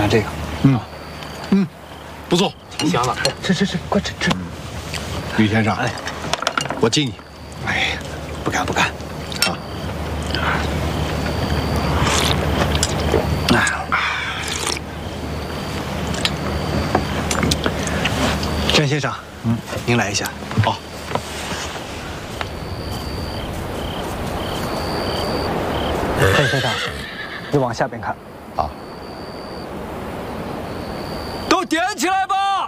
尝这个。 不错， 挺香的。吃，快吃。 吕先生，我敬你。 哎，不敢。 啊。 郑先生，您来一下。 好。 郑先生，你往下边看。 啊。 都点起来吧！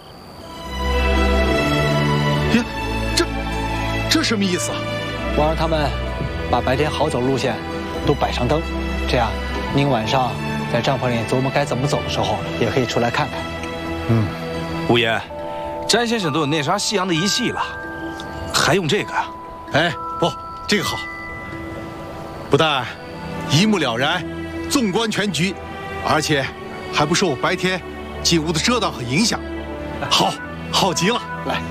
耶，这什么意思啊？ 我让他们把白天好走路线都摆上灯，这样您晚上在帐篷里琢磨该怎么走的时候，也可以出来看看。 无言，詹先生都有内杀西洋的仪器了，还用这个啊？ 哎，不，这个好，不但一目了然，纵观全局，而且还不受白天进屋的遮挡和影响，好极了。来，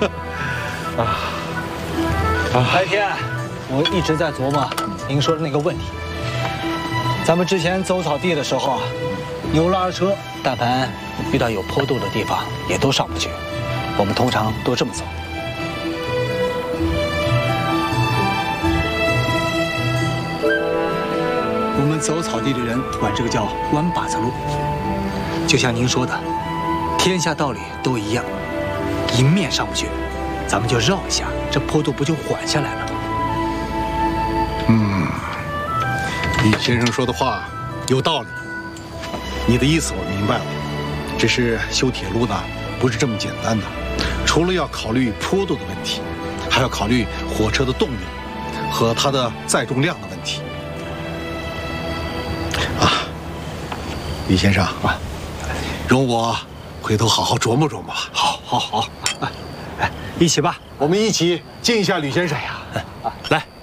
白天我一直在琢磨您说的那个问题。咱们之前走草地的时候啊，牛拉着车，但凡遇到有坡度的地方，也都上不去。我们通常都这么走。我们走草地的人管这个叫弯把子路。就像您说的，天下道理都一样，迎面上不去，咱们就绕一下，这坡度不就缓下来了吗？ 李先生说的话有道理，你的意思我明白了。只是修铁路呢，不是这么简单的，除了要考虑坡度的问题，还要考虑火车的动力和它的载重量的问题。李先生啊，容我回头好好琢磨琢磨吧。 好，哎，一起吧， 我们一起敬一下吕先生呀。 来。